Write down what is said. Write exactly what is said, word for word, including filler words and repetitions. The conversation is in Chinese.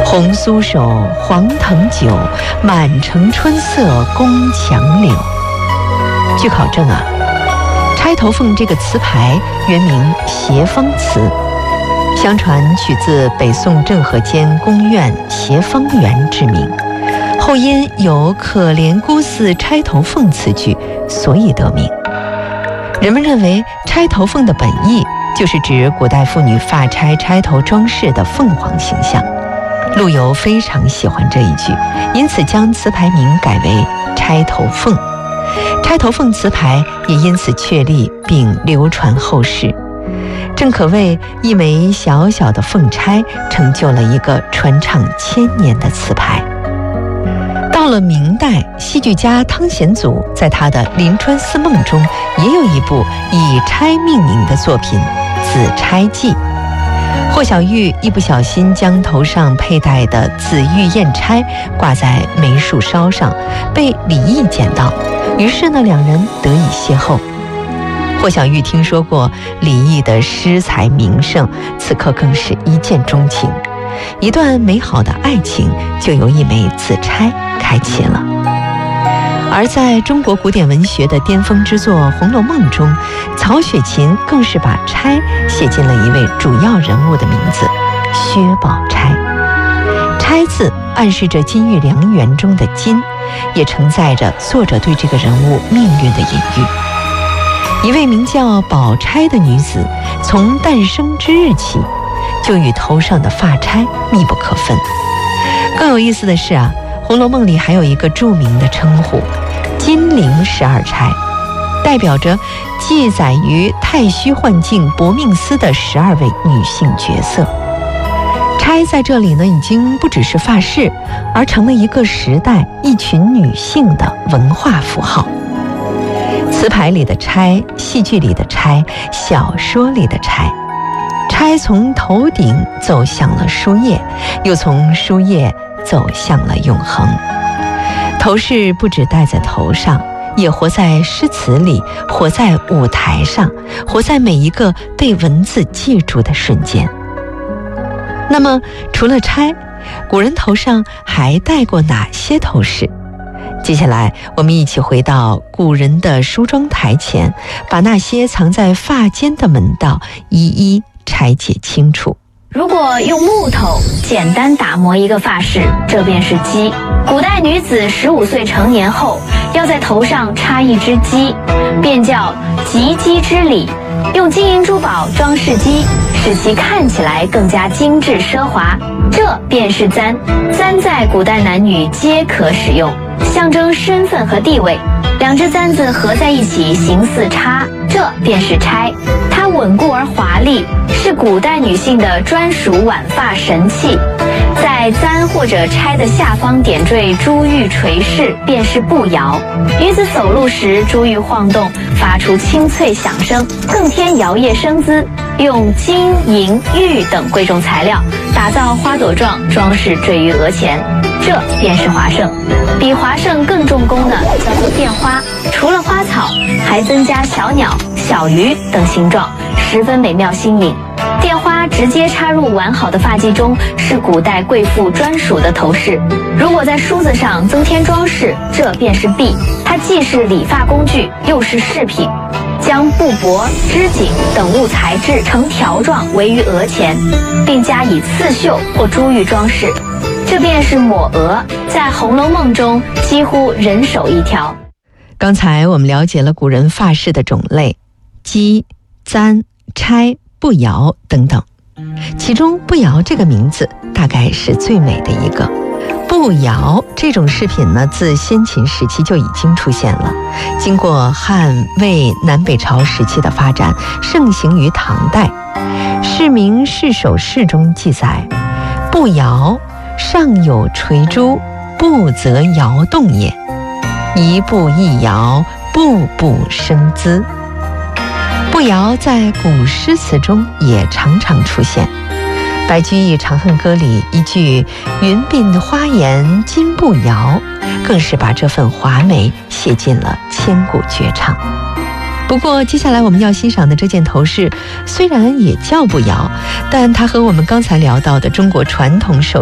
红酥手，黄藤酒，满城春色宫墙柳。据考证啊，钗头凤这个词牌原名斜芳词，相传取自北宋政和间宫苑斜芳园之名，后因有可怜姑似钗头凤词句，所以得名。人们认为钗头凤的本意就是指古代妇女发钗钗头装饰的凤凰形象。陆游非常喜欢这一句，因此将词牌名改为钗头凤。钗头凤词牌也因此确立并流传后世，正可谓一枚小小的凤钗成就了一个传唱千年的词牌。到了明代，戏剧家汤显祖在他的《临川思梦》中也有一部以钗命名的作品《紫钗记》。霍小玉一不小心将头上佩戴的紫玉砚钗挂在梅树梢上，被李益捡到，于是呢两人得以邂逅。霍小玉听说过李益的诗才名盛，此刻更是一见钟情，一段美好的爱情就由一枚紫钗开启了。而在中国古典文学的巅峰之作《红楼梦》中，曹雪芹更是把钗写进了一位主要人物的名字薛宝钗。钗字暗示着金玉良缘中的金，也承载着作者对这个人物命运的隐喻。一位名叫宝钗的女子，从诞生之日起就与头上的发钗密不可分。更有意思的是啊，《红楼梦》里还有一个著名的称呼金陵十二钗，代表着记载于太虚幻境薄命司的十二位女性角色。钗在这里呢，已经不只是发饰，而成了一个时代一群女性的文化符号。词牌里的钗，戏剧里的钗，小说里的钗，钗从头顶走向了书页，又从书页走向了永恒。头饰不只戴在头上，也活在诗词里，活在舞台上，活在每一个被文字记住的瞬间。那么除了钗，古人头上还戴过哪些头饰？接下来我们一起回到古人的梳妆台前，把那些藏在发间的门道一一拆解清楚。 如果用木头简单打磨一个发饰，这便是髻。古代女子十五岁成年后，要在头上插一只髻，便叫及笄之礼。用金银珠宝装饰髻，使其看起来更加精致奢华，这便是簪。簪在古代男女皆可使用，象征身份和地位。两只簪子合在一起形似叉，这便是钗。它稳固而华丽，是古代女性的专属挽发神器。在簪或者钗的下方点缀珠玉垂饰，便是步摇。女子走路时，珠玉晃动，发出清脆响声，更添摇曳生姿。用金银玉等贵重材料打造花朵状装饰坠于额前，这便是华胜。比华胜更重工的叫做钿花，除了花草，还增加小鸟、小鱼等形状，十分美妙新颖。钿花直接插入完好的发髻中，是古代贵妇专属的头饰。如果在梳子上增添装饰，这便是篦，它既是理发工具，又是饰品。将布帛、织锦等物材质成条状围于额前，并加以刺绣或珠玉装饰，这便是抹额，在《红楼梦》中几乎人手一条。 刚才我们了解了古人发饰的种类，髻、簪、钗、步摇等等，其中步摇这个名字大概是最美的一个。步摇这种饰品呢，自先秦时期就已经出现了，经过汉、魏、南北朝时期的发展，盛行于唐代。《市民市首饰》中记载，步摇上有垂珠，步则摇动也，一步一摇，步步生姿。步摇在古诗词中也常常出现。白居易《长恨歌》里一句云鬓花颜金步摇，更是把这份华美写进了千古绝唱。不过接下来我们要欣赏的这件头饰虽然也叫步摇，但它和我们刚才聊到的中国传统首